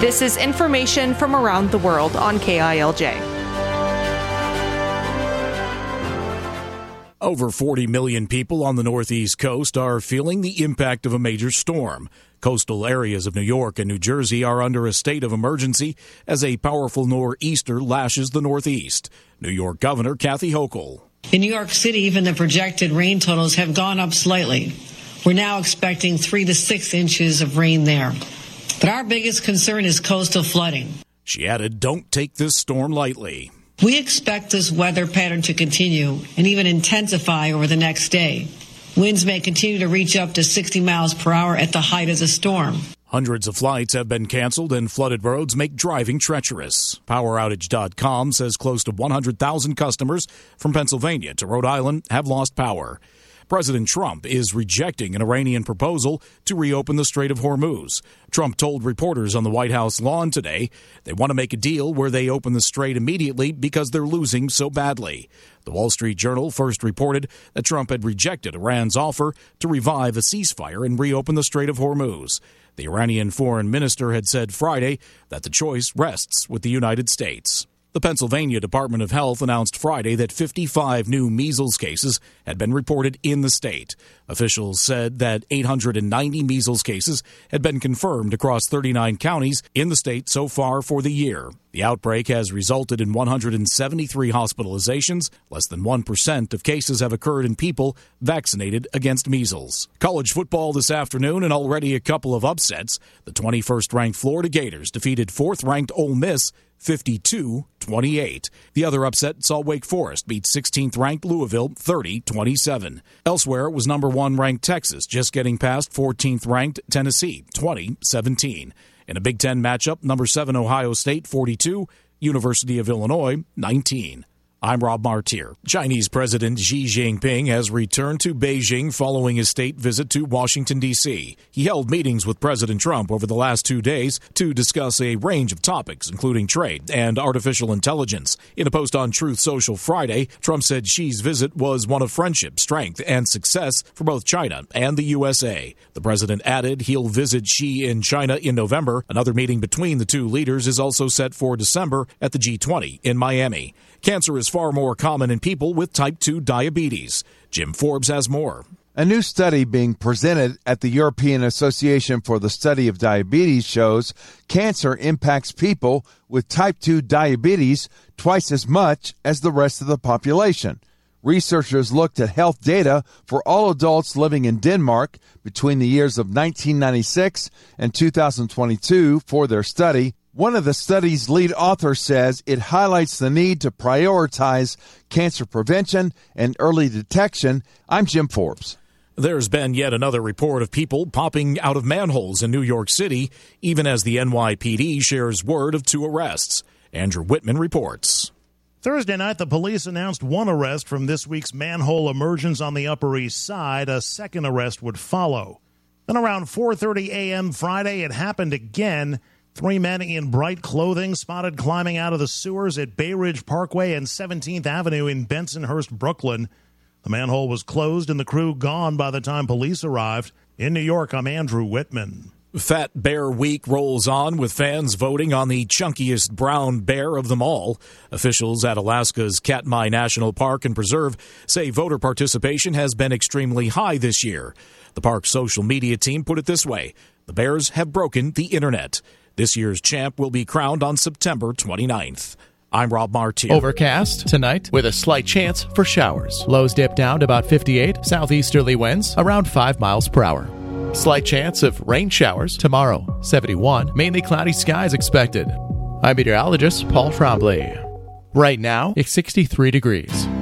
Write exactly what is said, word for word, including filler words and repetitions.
This is information from around the world on K I L J. Over forty million people on the Northeast coast are feeling the impact of a major storm. Coastal areas of New York and New Jersey are under a state of emergency as a powerful nor'easter lashes the Northeast. New York Governor Kathy Hochul. In New York City, even the projected rain totals have gone up slightly. We're now expecting three to six inches of rain there. But our biggest concern is coastal flooding. She added, don't take this storm lightly. We expect this weather pattern to continue and even intensify over the next day. Winds may continue to reach up to sixty miles per hour at the height of the storm. Hundreds of flights have been canceled and flooded roads make driving treacherous. Power Outage dot com says close to one hundred thousand customers from Pennsylvania to Rhode Island have lost power. President Trump is rejecting an Iranian proposal to reopen the Strait of Hormuz. Trump told reporters on the White House lawn today they want to make a deal where they open the strait immediately because they're losing so badly. The Wall Street Journal first reported that Trump had rejected Iran's offer to revive a ceasefire and reopen the Strait of Hormuz. The Iranian foreign minister had said Friday that the choice rests with the United States. The Pennsylvania Department of Health announced Friday that fifty-five new measles cases had been reported in the state. Officials said that eight hundred ninety measles cases had been confirmed across thirty-nine counties in the state so far for the year. The outbreak has resulted in one hundred seventy-three hospitalizations. Less than one percent of cases have occurred in people vaccinated against measles. College football this afternoon and already a couple of upsets. The twenty-first ranked Florida Gators defeated fourth ranked Ole Miss fifty-two twenty-eight. The other upset saw Wake Forest beat sixteenth ranked Louisville thirty twenty-seven. Elsewhere, it was number one ranked Texas just getting past fourteenth ranked Tennessee twenty seventeen. In a Big Ten matchup, number seven Ohio State forty-two, University of Illinois nineteen. I'm Rob Martier. Chinese President Xi Jinping has returned to Beijing following his state visit to Washington, D C. He held meetings with President Trump over the last two days to discuss a range of topics, including trade and artificial intelligence. In a post on Truth Social Friday, Trump said Xi's visit was one of friendship, strength, and success for both China and the U S A. The president added he'll visit Xi in China in November. Another meeting between the two leaders is also set for December at the G twenty in Miami. Cancer is far more common in people with type two diabetes. Jim Forbes has more. A new study being presented at the European Association for the Study of Diabetes shows cancer impacts people with type two diabetes twice as much as the rest of the population. Researchers looked at health data for all adults living in Denmark between the years of nineteen ninety-six and two thousand twenty-two for their study. One of the study's lead authors says it highlights the need to prioritize cancer prevention and early detection. I'm Jim Forbes. There's been yet another report of people popping out of manholes in New York City, even as the N Y P D shares word of two arrests. Andrew Whitman reports. Thursday night, the police announced one arrest from this week's manhole emergence on the Upper East Side. A second arrest would follow. Then around four thirty a.m. Friday, it happened again. Three men in bright clothing spotted climbing out of the sewers at Bay Ridge Parkway and seventeenth Avenue in Bensonhurst, Brooklyn. The manhole was closed and the crew gone by the time police arrived. In New York, I'm Andrew Whitman. Fat Bear Week rolls on with fans voting on the chunkiest brown bear of them all. Officials at Alaska's Katmai National Park and Preserve say voter participation has been extremely high this year. The park's social media team put it this way: the bears have broken the internet. This year's champ will be crowned on September twenty-ninth. I'm Rob Martier. Overcast tonight with a slight chance for showers. Lows dip down to about fifty-eight. Southeasterly winds around five miles per hour. Slight chance of rain showers tomorrow. seventy-one. Mainly cloudy skies expected. I'm meteorologist Paul Trombley. Right now, it's sixty-three degrees.